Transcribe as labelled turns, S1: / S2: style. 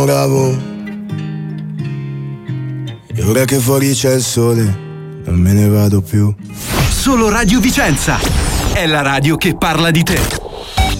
S1: Bravo. E ora che fuori c'è il sole, non me ne vado più.
S2: Solo Radio Vicenza è la radio che parla di te.